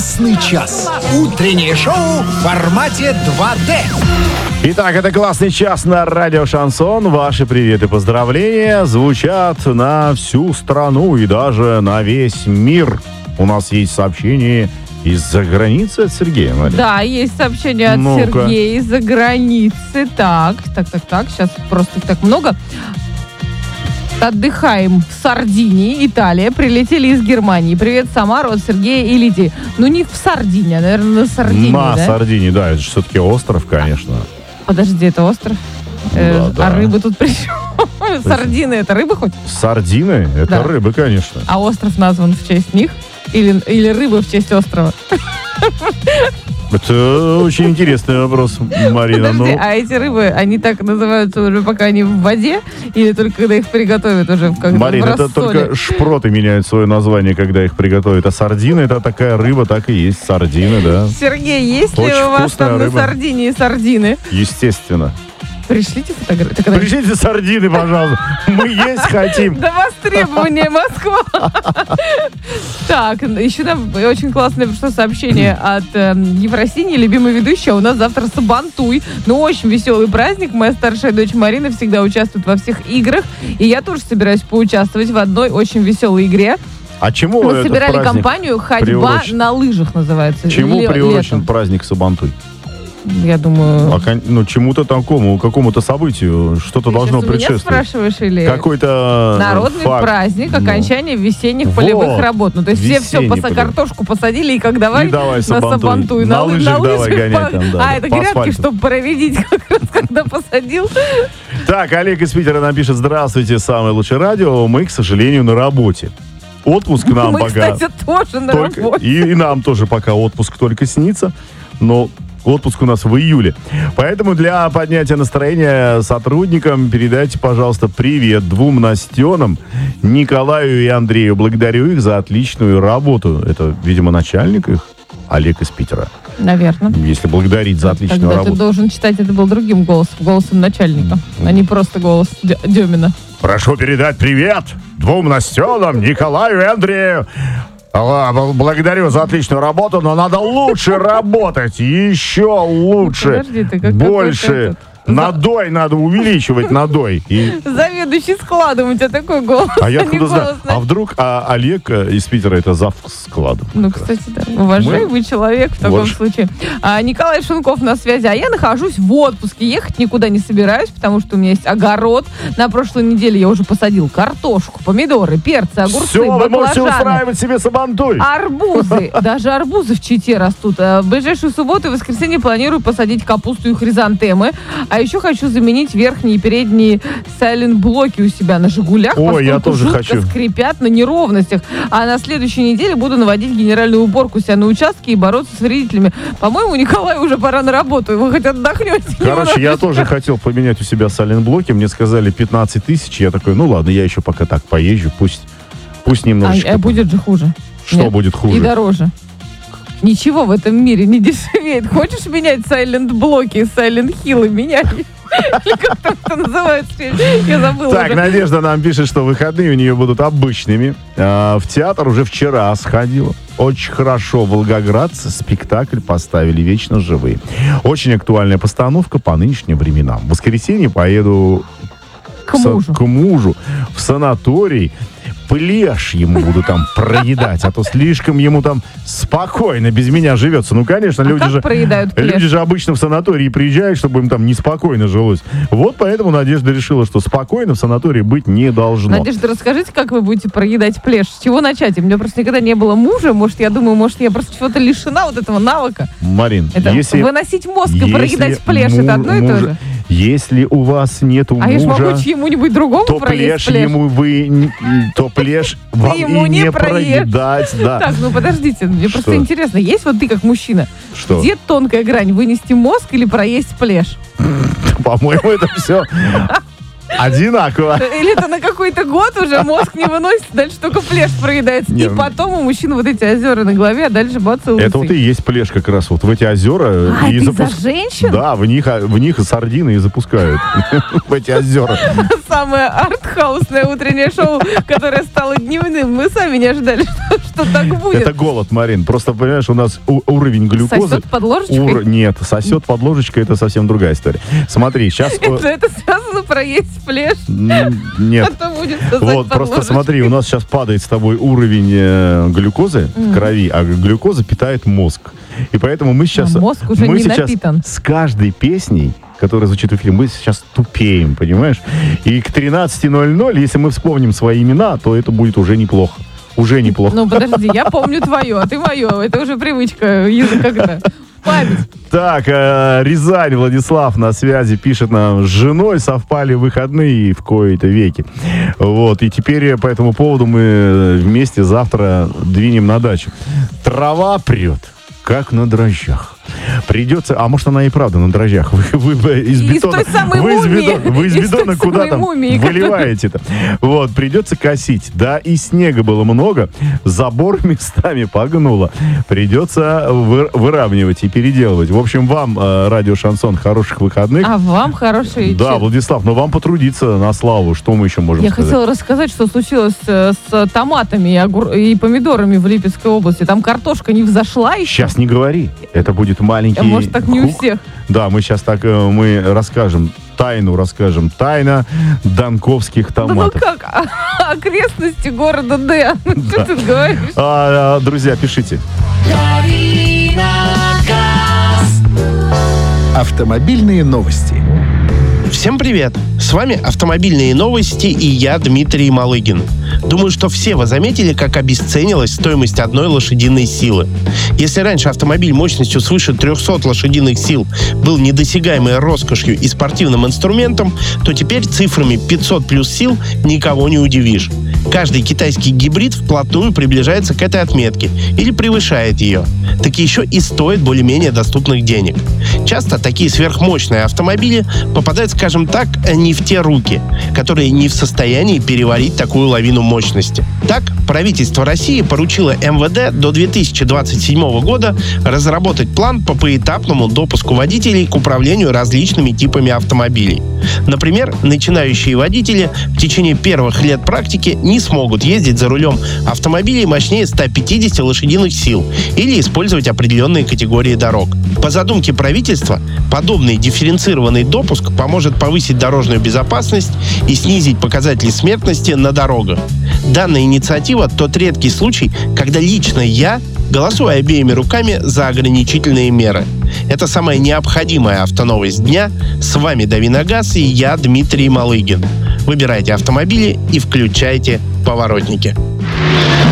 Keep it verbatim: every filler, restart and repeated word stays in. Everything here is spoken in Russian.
Классный час. Утреннее шоу в формате два дэ. Итак, это классный час на радио Шансон. Ваши приветы и поздравления звучат на всю страну и даже на весь мир. У нас есть сообщение из-за границы от Сергея, Мария. Да, есть сообщение от Ну-ка. Сергея из-за границы. Так, так, так, так, сейчас просто их так много. Отдыхаем в Сардинии, Италия. Прилетели из Германии. Привет, Самара, от Сергея и Лидии. Ну, не в Сардине, а, наверное, на Сардинии, На да? Сардинии, да, это же все-таки остров, конечно. Подожди, это остров? Э, да. А рыбы тут при чем? Сардины — это рыбы хоть? Сардины — это Да. рыбы, конечно. А остров назван в честь них? Или, или рыбы в честь острова? Это очень интересный вопрос, Марина. Подожди, Ну, а эти рыбы, они так называются уже пока они в воде? Или только когда их приготовят уже в как Марина, в это рассоле? только шпроты меняют свое название, когда их приготовят. А сардины — это такая рыба, так и есть сардины, да. Сергей, есть ли Очень у вас вкусная там рыба. на Сардинии сардины? Естественно. Пришлите фотографии. Так, подожди. Пришлите сардины, пожалуйста. Мы есть хотим. До востребования, Москва. Так, еще нам очень классное пришло сообщение от э, Ефросинии, любимой ведущей. А у нас завтра Сабантуй. Ну, очень веселый праздник. Моя старшая дочь Марина всегда участвует во всех играх. И я тоже собираюсь поучаствовать в одной очень веселой игре. А чему Мы этот собирали праздник компанию «Ходьба приурочен? на лыжах» называется. Чему Ле- приурочен летом. праздник Сабантуй? Я думаю... А, кон- ну, чему-то такому, какому-то событию, что-то Ты должно сейчас у меня предшествовать. спрашиваешь или... Какой-то Народный факт. праздник Ну. окончания весенних Вот. полевых работ. Ну, то есть все все Весенний поса- полевой. картошку посадили и как давай, И давай на Сабантуй. Сабантуй. На лы- лыжах давай лыжах гонять по- там, да, А, да, это по грядки, асфальту. чтобы проредить как раз, когда посадил. Так, Олег из Питера нам пишет: здравствуйте, самое лучшее радио. Мы, к сожалению, на работе. Отпуск нам Мы, пока... кстати, тоже на только- работе. и, и нам тоже пока отпуск только снится, но отпуск у нас в июле. Поэтому для поднятия настроения сотрудникам передайте, пожалуйста, привет двум Настенам, Николаю и Андрею. Благодарю их за отличную работу. Это, видимо, начальник их, Олег из Питера. Наверное. Если благодарить за отличную Тогда работу. ты должен читать, это был другим голосом, голосом начальника, а не просто голос Дё- Демина. Прошу передать привет двум Настенам, Николаю и Андрею. А, бл- Благодарю за отличную работу, но надо лучше работать, еще лучше, Подожди, ты как больше. какой-то этот- Надой надо увеличивать, надой. И- Заведующий складом, у тебя такой голос, а я не откуда знаю? голос А вдруг а, Олег э, из Питера это зав складом? Ну, как раз. кстати, да. Уважаемый человек в таком Вот ж. случае. А, Николай Шунков на связи. А я нахожусь в отпуске. Ехать никуда не собираюсь, потому что у меня есть огород. На прошлой неделе я уже посадил картошку, помидоры, перцы, огурцы, Все, вы можете баклажаны, устраивать себе сабантуй. арбузы. Даже арбузы в Чите растут. А в ближайшую субботу и воскресенье планирую посадить капусту и хризантемы. А еще хочу заменить верхние и передние сайлент-блоки у себя на «Жигулях», Ой, поскольку я тоже жутко хочу. скрипят на неровностях. А на следующей неделе буду наводить генеральную уборку у себя на участке и бороться с вредителями. По-моему, Николаю уже пора на работу. Вы хоть отдохнете Короче, я немножечко? тоже хотел поменять у себя сайлент-блоки. Мне сказали пятнадцать тысяч. Я такой, ну ладно, я еще пока так поезжу. Пусть, пусть немножечко... А, а будет же хуже. Что Нет. будет хуже? И дороже. Ничего в этом мире не дешевеет. Хочешь менять сайлент-блоки и сайлент-хиллы? Меняй. Или как там это называется? Я забыла Так, уже. Надежда нам пишет, что выходные у нее будут обычными. А, в театр уже вчера сходила. Очень хорошо. Волгоградцы спектакль поставили «Вечно живые». Очень актуальная постановка по нынешним временам. В воскресенье поеду К в са- мужу. к мужу в санаторий. Плешь ему буду там проедать, а то слишком ему там спокойно без меня живется. Ну, конечно, А люди как же... проедают плешь? Люди же обычно в санатории приезжают, чтобы им там неспокойно жилось. Вот поэтому Надежда решила, что спокойно в санатории быть не должно. Надежда, расскажите, как вы будете проедать плешь? С чего начать? У меня просто никогда не было мужа. Может, я думаю, может, я просто чего-то лишена вот этого навыка. Марин, Это если... выносить мозг и если проедать плешь, му- это одно и то мужа- же. Если у вас нету А я ж могу мужа, чьему-нибудь другому то проесть плешь плешь. ему вы... н- То плешь вам ему и не не проешь. проедать. Да. Так, ну подождите, мне Что? просто интересно, есть вот ты как мужчина, Что? где тонкая грань, вынести мозг или проесть плешь? По-моему, это все одинаково. Или это на какой-то год уже мозг не выносит, дальше только плешь проедается. Не, И потом у мужчин вот эти озера на голове, а дальше бац и лысый. Это вот и есть плешь как раз вот в эти озера. А, и это запус- из-за женщин? Да, в них, в них и сардины и запускают. В эти озера. Самое артхаусное утреннее шоу, которое стало дневным. Мы сами не ожидали, что, что так будет. Это голод, Марин. Просто, понимаешь, у нас у- уровень глюкозы... Сосет под ложечкой? Ур- Нет, сосет под ложечкой, это совсем другая история. Смотри, сейчас... Это, это связано про есть флеш. Нет. Это будет сосать Вот, под просто ложечкой. смотри, у нас сейчас падает с тобой уровень э, глюкозы в крови, а глюкоза питает мозг. И поэтому мы сейчас... А мозг уже мы не сейчас напитан. с каждой песней, которая звучит в эфире, мы сейчас тупеем, понимаешь? И к тринадцати ноль-ноль, если мы вспомним свои имена, то это будет уже неплохо. Уже неплохо. Ну, подожди, я помню твое, а ты мое. Это уже привычка, язык как-то. Память. Так, э, Рязань, Владислав на связи, пишет нам: с женой совпали выходные в кои-то веки. Вот, и теперь по этому поводу мы вместе завтра двинем на дачу. Трава прет, как на дрожжах. Придется, а может она и правда на дрожжах. Вы, вы из Из бетона, той самой вы из мумии. бетона, вы из Из той бетона куда самой там мумии, которая- выливаете-то. Вот, придется косить. Да, и снега было много, забор местами погнуло. Придется вы- выравнивать и переделывать. В общем, вам, э, радио Шансон, хороших выходных. А вам хороший Да, чек. Владислав, но вам потрудиться на славу. Что мы еще можем Я сказать? хотела рассказать, что случилось э, с томатами и, огур- и помидорами в Липецкой области. Там картошка не взошла еще. Сейчас не говори. Это будет маленький А может, так не у хук. всех. Да, мы сейчас так э, мы расскажем тайну, расскажем. Тайна донковских Да ну томатов. как? А- окрестности города Д. Ну, что ты говоришь? А, а, друзья, пишите. Автомобильные новости. Всем привет! С вами «Автомобильные новости» и я, Дмитрий Малыгин. Думаю, что все вы заметили, как обесценилась стоимость одной лошадиной силы. Если раньше автомобиль мощностью свыше трехсот лошадиных сил был недосягаемой роскошью и спортивным инструментом, то теперь цифрами пятьсот плюс сил никого не удивишь. Каждый китайский гибрид вплотную приближается к этой отметке или превышает ее. Так еще и стоит более-менее доступных денег. Часто такие сверхмощные автомобили попадают, скажем так, не в те руки, которые не в состоянии переварить такую лавину мощности. Так, правительство России поручило эм вэ дэ до две тысячи двадцать седьмого года разработать план по поэтапному допуску водителей к управлению различными типами автомобилей. Например, начинающие водители в течение первых лет практики не смогут ездить за рулем автомобилей мощнее ста пятидесяти лошадиных сил или использовать определенные категории дорог. По задумке правительства, подобный дифференцированный допуск поможет повысить дорожную безопасность и снизить показатели смертности на дорогах. Данная инициатива – тот редкий случай, когда лично я голосую обеими руками за ограничительные меры. Это самая необходимая автоновость дня. С вами Давиногаз и я, Дмитрий Малыгин. Выбирайте автомобили и включайте поворотники.